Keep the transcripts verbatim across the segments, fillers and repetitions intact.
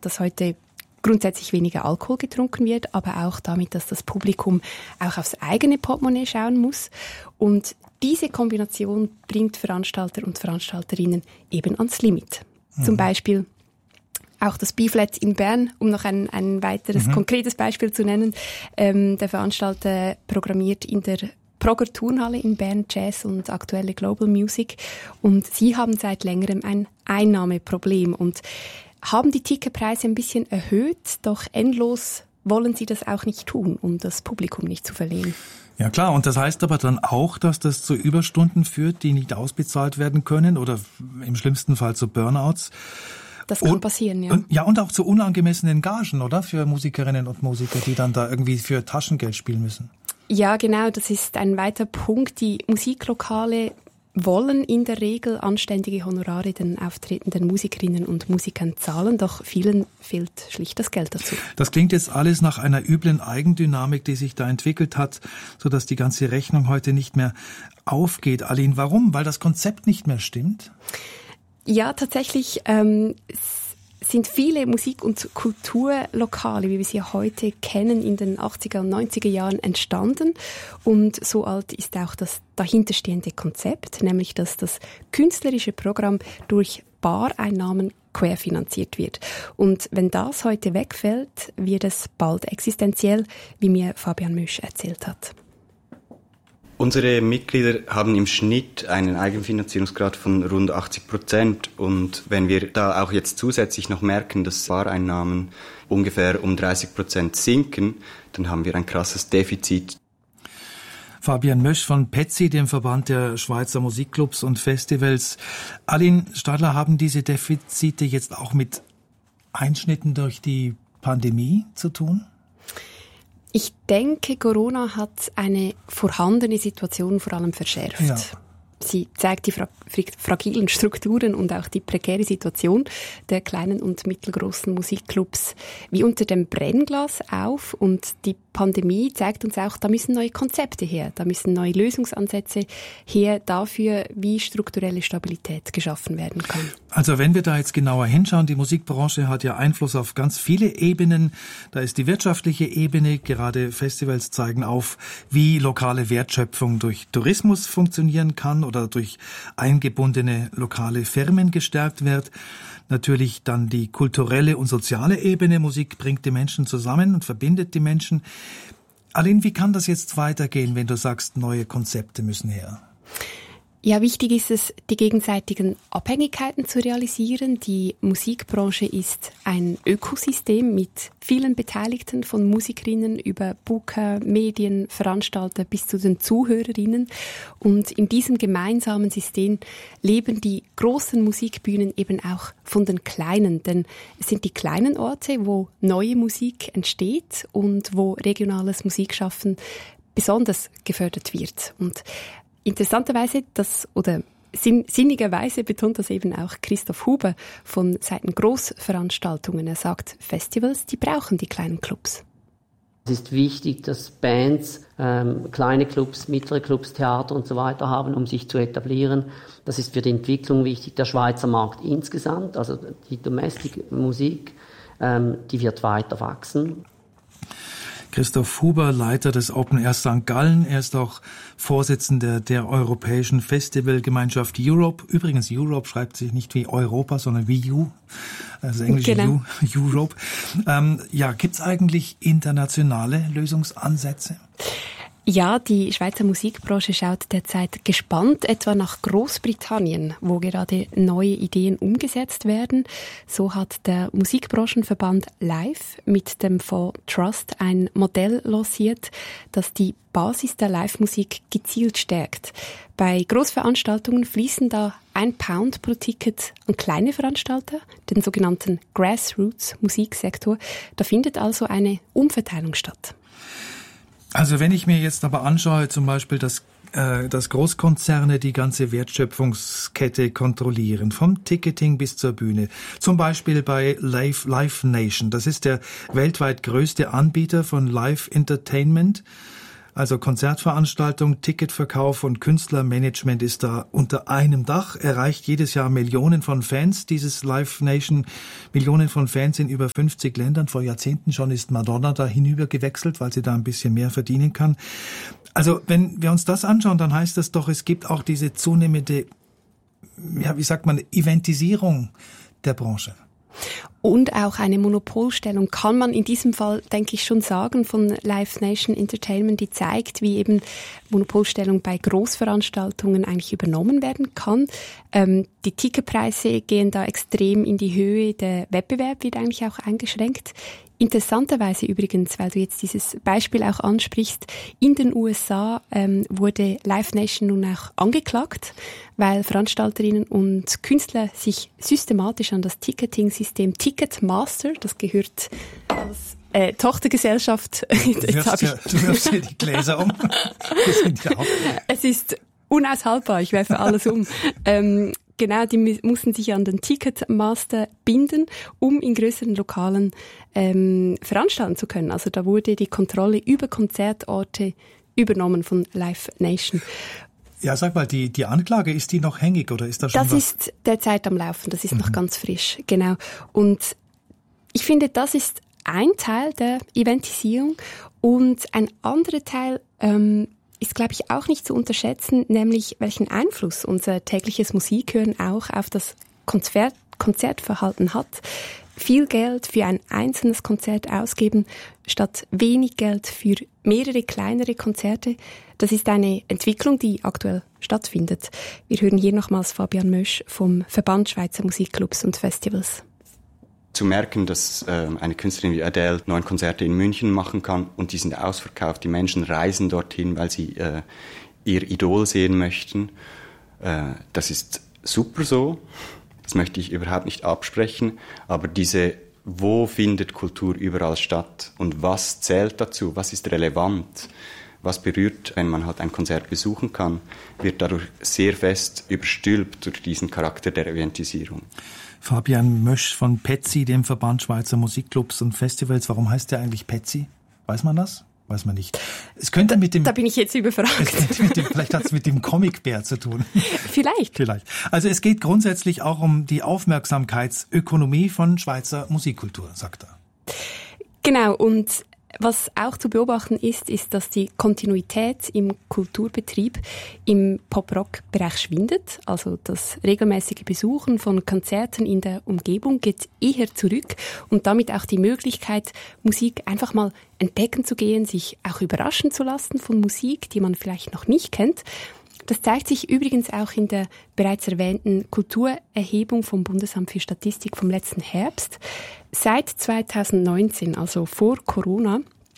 damit, dass heute grundsätzlich weniger Alkohol getrunken wird, aber auch damit, dass das Publikum auch aufs eigene Portemonnaie schauen muss. Und diese Kombination bringt Veranstalter und Veranstalterinnen eben ans Limit. Mhm. Zum Beispiel auch das B-Flat in Bern, um noch ein, ein weiteres mhm. konkretes Beispiel zu nennen. Ähm, der Veranstalter programmiert in der Progger Turnhalle in Bern Jazz und aktuelle Global Music. Und sie haben seit längerem ein Einnahmeproblem und haben die Ticketpreise ein bisschen erhöht, doch endlos wollen sie das auch nicht tun, um das Publikum nicht zu verlieren. Ja klar, und das heißt aber dann auch, dass das zu Überstunden führt, die nicht ausbezahlt werden können oder im schlimmsten Fall zu Burnouts. Das kann und, passieren, ja. Und, ja, und auch zu unangemessenen Gagen, oder? Für Musikerinnen und Musiker, die dann da irgendwie für Taschengeld spielen müssen. Ja, genau, das ist ein weiterer Punkt. Die Musiklokale wollen in der Regel anständige Honorare den auftretenden Musikerinnen und Musikern zahlen, doch vielen fehlt schlicht das Geld dazu. Das klingt jetzt alles nach einer üblen Eigendynamik, die sich da entwickelt hat, sodass die ganze Rechnung heute nicht mehr aufgeht. Aline, warum? Weil das Konzept nicht mehr stimmt? Ja, tatsächlich ähm, sind viele Musik- und Kulturlokale, wie wir sie heute kennen, in den achtziger und neunziger Jahren entstanden. Und so alt ist auch das dahinterstehende Konzept, nämlich dass das künstlerische Programm durch Bareinnahmen querfinanziert wird. Und wenn das heute wegfällt, wird es bald existenziell, wie mir Fabian Mösch erzählt hat. Unsere Mitglieder haben im Schnitt einen Eigenfinanzierungsgrad von rund achtzig Prozent. Und wenn wir da auch jetzt zusätzlich noch merken, dass Bareinnahmen ungefähr um dreißig Prozent sinken, dann haben wir ein krasses Defizit. Fabian Mösch von P E Z I, dem Verband der Schweizer Musikclubs und Festivals. Aline Stadler, haben diese Defizite jetzt auch mit Einschnitten durch die Pandemie zu tun? Ich denke, Corona hat eine vorhandene Situation vor allem verschärft. Ja. Sie zeigt die fra- fragilen Strukturen und auch die prekäre Situation der kleinen und mittelgroßen Musikclubs wie unter dem Brennglas auf. Und die Pandemie zeigt uns auch, da müssen neue Konzepte her, da müssen neue Lösungsansätze her dafür, wie strukturelle Stabilität geschaffen werden kann. Also wenn wir da jetzt genauer hinschauen, die Musikbranche hat ja Einfluss auf ganz viele Ebenen. Da ist die wirtschaftliche Ebene, gerade Festivals zeigen auf, wie lokale Wertschöpfung durch Tourismus funktionieren kann oder durch eingebundene lokale Firmen gestärkt wird. Natürlich dann die kulturelle und soziale Ebene. Musik bringt die Menschen zusammen und verbindet die Menschen. Aline, wie kann das jetzt weitergehen, wenn du sagst, neue Konzepte müssen her? Ja, wichtig ist es, die gegenseitigen Abhängigkeiten zu realisieren. Die Musikbranche ist ein Ökosystem mit vielen Beteiligten, von Musikerinnen über Booker, Medien, Veranstalter bis zu den Zuhörerinnen. Und in diesem gemeinsamen System leben die großen Musikbühnen eben auch von den kleinen. Denn es sind die kleinen Orte, wo neue Musik entsteht und wo regionales Musikschaffen besonders gefördert wird. Und interessanterweise, das, oder sinn, sinnigerweise betont das eben auch Christoph Huber von Seiten Großveranstaltungen. Er sagt, Festivals, die brauchen die kleinen Clubs. Es ist wichtig, dass Bands ähm, kleine Clubs, mittlere Clubs, Theater und so weiter haben, um sich zu etablieren. Das ist für die Entwicklung wichtig. Der Schweizer Markt insgesamt, also die Domestic Musik, ähm, die wird weiter wachsen. Christoph Huber, Leiter des Open Air Sankt Gallen. Er ist auch Vorsitzender der Europäischen Festivalgemeinschaft Europe. Übrigens, Europe schreibt sich nicht wie Europa, sondern wie You, also Englisch genau. You, Europe. Ähm, ja, gibt's eigentlich internationale Lösungsansätze? Ja, die Schweizer Musikbranche schaut derzeit gespannt etwa nach Großbritannien, wo gerade neue Ideen umgesetzt werden. So hat der Musikbranchenverband Live mit dem Fonds Trust ein Modell lanciert, das die Basis der Live-Musik gezielt stärkt. Bei Großveranstaltungen fließen da ein Pound pro Ticket an kleine Veranstalter, den sogenannten Grassroots-Musiksektor. Da findet also eine Umverteilung statt. Also wenn ich mir jetzt aber anschaue, zum Beispiel, dass, äh, dass Großkonzerne die ganze Wertschöpfungskette kontrollieren, vom Ticketing bis zur Bühne, zum Beispiel bei Live, Live Nation, das ist der weltweit größte Anbieter von Live Entertainment. Also Konzertveranstaltung, Ticketverkauf und Künstlermanagement ist da unter einem Dach, erreicht jedes Jahr Millionen von Fans. Dieses Live Nation, Millionen von Fans in über fünfzig Ländern. Vor Jahrzehnten schon ist Madonna da hinüber gewechselt, weil sie da ein bisschen mehr verdienen kann. Also wenn wir uns das anschauen, dann heißt das doch, es gibt auch diese zunehmende, ja, wie sagt man, Eventisierung der Branche. Und auch eine Monopolstellung kann man in diesem Fall, denke ich, schon sagen, von Live Nation Entertainment, die zeigt, wie eben Monopolstellung bei Großveranstaltungen eigentlich übernommen werden kann. Ähm, die Ticketpreise gehen da extrem in die Höhe, der Wettbewerb wird eigentlich auch eingeschränkt. Interessanterweise übrigens, weil du jetzt dieses Beispiel auch ansprichst, in den U S A ähm, wurde Live Nation nun auch angeklagt, weil Veranstalterinnen und Künstler sich systematisch an das Ticketing-System Ticketmaster, das gehört als äh, Tochtergesellschaft. Du wirfst, ja, du wirfst ja die Gläser um. Das sind ja auch. Es ist unaushaltbar, ich werfe alles um. ähm, Genau, die mussten sich an den Ticketmaster binden, um in größeren Lokalen ähm, veranstalten zu können. Also da wurde die Kontrolle über Konzertorte übernommen von Live Nation. Ja, sag mal, die, die Anklage, ist die noch hängig oder ist das schon Das was? ist derzeit am Laufen, das ist Mhm. noch ganz frisch, genau. Und ich finde, das ist ein Teil der Eventisierung und ein anderer Teil ähm, ist, glaube ich, auch nicht zu unterschätzen, nämlich welchen Einfluss unser tägliches Musikhören auch auf das Konzert, Konzertverhalten hat. Viel Geld für ein einzelnes Konzert ausgeben, statt wenig Geld für mehrere kleinere Konzerte, das ist eine Entwicklung, die aktuell stattfindet. Wir hören hier nochmals Fabian Mösch vom Verband Schweizer Musikclubs und Festivals. Zu merken, dass äh, eine Künstlerin wie Adele neun Konzerte in München machen kann und die sind ausverkauft. Die Menschen reisen dorthin, weil sie äh, ihr Idol sehen möchten. Äh, das ist super so. Das möchte ich überhaupt nicht absprechen. Aber diese, wo findet Kultur überall statt? Und was zählt dazu? Was ist relevant? Was berührt, wenn man halt ein Konzert besuchen kann, wird dadurch sehr fest überstülpt durch diesen Charakter der Eventisierung. Fabian Mösch von Pezzi, dem Verband Schweizer Musikclubs und Festivals. Warum heißt der eigentlich Pezzi? Weiß man das? Weiß man nicht. Es könnte mit dem... Da bin ich jetzt überfragt. mit dem, vielleicht hat es mit dem Comicbär zu tun. Vielleicht. Vielleicht. Also es geht grundsätzlich auch um die Aufmerksamkeitsökonomie von Schweizer Musikkultur, sagt er. Genau, und was auch zu beobachten ist, ist, dass die Kontinuität im Kulturbetrieb im Pop-Rock-Bereich schwindet. Also das regelmäßige Besuchen von Konzerten in der Umgebung geht eher zurück und damit auch die Möglichkeit, Musik einfach mal entdecken zu gehen, sich auch überraschen zu lassen von Musik, die man vielleicht noch nicht kennt. Das zeigt sich übrigens auch in der bereits erwähnten Kulturerhebung vom Bundesamt für Statistik vom letzten Herbst. Seit zweitausendneunzehn, also vor Corona,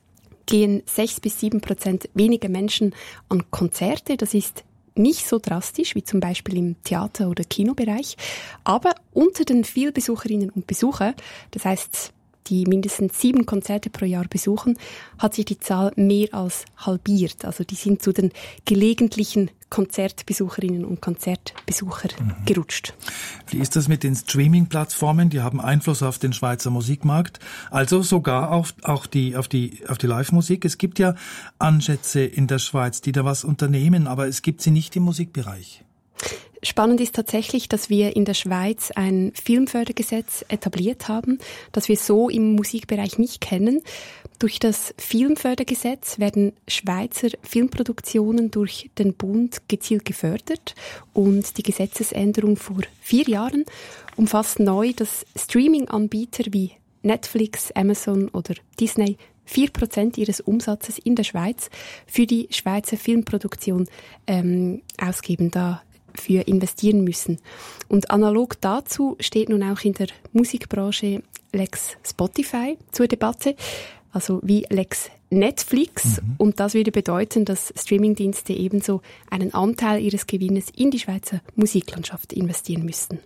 gehen sechs bis sieben Prozent weniger Menschen an Konzerte. Das ist nicht so drastisch wie zum Beispiel im Theater- oder Kinobereich. Aber unter den Vielbesucherinnen und Besuchern, das heißt, die mindestens sieben Konzerte pro Jahr besuchen, hat sich die Zahl mehr als halbiert. Also die sind zu den gelegentlichen Konzertbesucherinnen und Konzertbesucher mhm. gerutscht. Wie ist das mit den Streaming-Plattformen? Die haben Einfluss auf den Schweizer Musikmarkt, also sogar auf, auch die, auf die, auf die Live-Musik. Es gibt ja Ansätze in der Schweiz, die da was unternehmen, aber es gibt sie nicht im Musikbereich. Spannend ist tatsächlich, dass wir in der Schweiz ein Filmfördergesetz etabliert haben, das wir so im Musikbereich nicht kennen. Durch das Filmfördergesetz werden Schweizer Filmproduktionen durch den Bund gezielt gefördert und die Gesetzesänderung vor vier Jahren umfasst neu, dass Streaming-Anbieter wie Netflix, Amazon oder Disney vier Prozent ihres Umsatzes in der Schweiz für die Schweizer Filmproduktion ähm, ausgeben. Da für investieren müssen. Und analog dazu steht nun auch in der Musikbranche Lex Spotify zur Debatte, also wie Lex Netflix. Mhm. Und das würde bedeuten, dass Streamingdienste ebenso einen Anteil ihres Gewinnes in die Schweizer Musiklandschaft investieren müssten.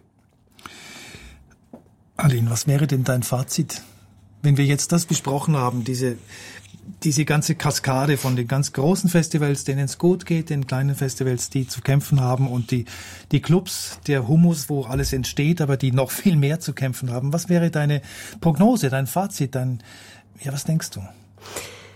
Aline, was wäre denn dein Fazit, wenn wir jetzt das besprochen haben, diese diese ganze Kaskade von den ganz großen Festivals, denen es gut geht, den kleinen Festivals, die zu kämpfen haben und die, die Clubs, der Humus, wo alles entsteht, aber die noch viel mehr zu kämpfen haben. Was wäre deine Prognose, dein Fazit, dein, ja, was denkst du?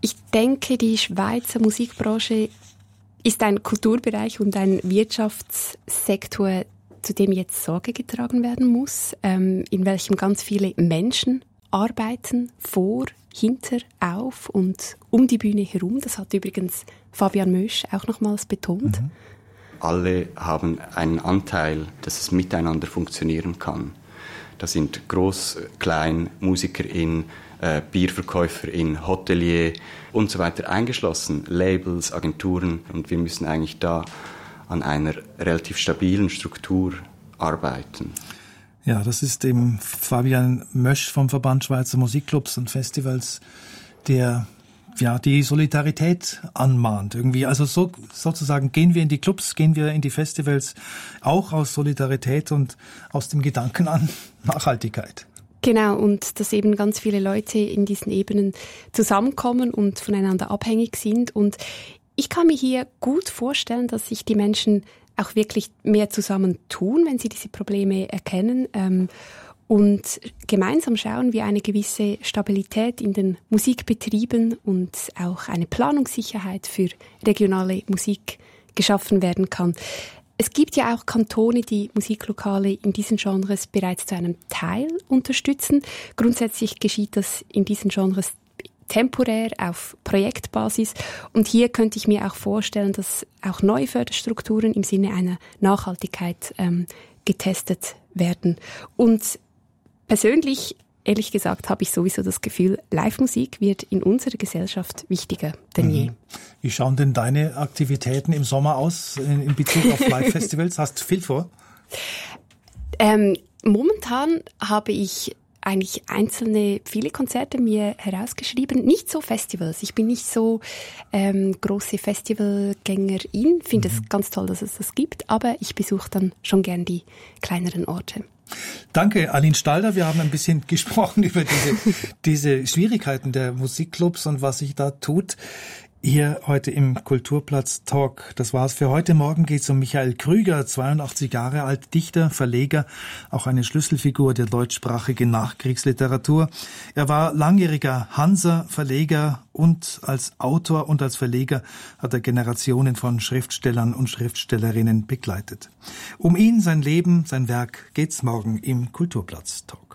Ich denke, die Schweizer Musikbranche ist ein Kulturbereich und ein Wirtschaftssektor, zu dem jetzt Sorge getragen werden muss, ähm, in welchem ganz viele Menschen arbeiten, vor, hinter, auf und um die Bühne herum. Das hat übrigens Fabian Moesch auch nochmals betont. Mhm. Alle haben einen Anteil, dass es miteinander funktionieren kann. Da sind Groß-, Klein-, MusikerInnen, äh, BierverkäuferInnen, Hotelier und so weiter eingeschlossen, Labels, Agenturen. Und wir müssen eigentlich da an einer relativ stabilen Struktur arbeiten. Ja, das ist eben Fabian Moesch vom Verband Schweizer Musikclubs und Festivals, der ja die Solidarität anmahnt irgendwie. Also so sozusagen gehen wir in die Clubs, gehen wir in die Festivals auch aus Solidarität und aus dem Gedanken an Nachhaltigkeit. Genau, und dass eben ganz viele Leute in diesen Ebenen zusammenkommen und voneinander abhängig sind. Und ich kann mir hier gut vorstellen, dass sich die Menschen auch wirklich mehr zusammen tun, wenn sie diese Probleme erkennen ähm, und gemeinsam schauen, wie eine gewisse Stabilität in den Musikbetrieben und auch eine Planungssicherheit für regionale Musik geschaffen werden kann. Es gibt ja auch Kantone, die Musiklokale in diesen Genres bereits zu einem Teil unterstützen. Grundsätzlich geschieht das in diesen Genres temporär auf Projektbasis. Und hier könnte ich mir auch vorstellen, dass auch neue Förderstrukturen im Sinne einer Nachhaltigkeit ähm, getestet werden. Und persönlich, ehrlich gesagt, habe ich sowieso das Gefühl, Live-Musik wird in unserer Gesellschaft wichtiger denn je. Wie schauen denn deine Aktivitäten im Sommer aus in, in Bezug auf Live-Festivals? Hast du viel vor? Ähm, momentan habe ich eigentlich einzelne, viele Konzerte mir herausgeschrieben. Nicht so Festivals. Ich bin nicht so ähm, große Festivalgängerin. Finde es mhm. ganz toll, dass es das gibt. Aber ich besuche dann schon gern die kleineren Orte. Danke, Aline Stalder. Wir haben ein bisschen gesprochen über diese, diese Schwierigkeiten der Musikclubs und was sich da tut. Hier heute im Kulturplatz Talk. Das war's für heute. Morgen geht's um Michael Krüger, zweiundachtzig Jahre alt, Dichter, Verleger, auch eine Schlüsselfigur der deutschsprachigen Nachkriegsliteratur. Er war langjähriger Hanser, Verleger und als Autor und als Verleger hat er Generationen von Schriftstellern und Schriftstellerinnen begleitet. Um ihn, sein Leben, sein Werk geht's morgen im Kulturplatz Talk.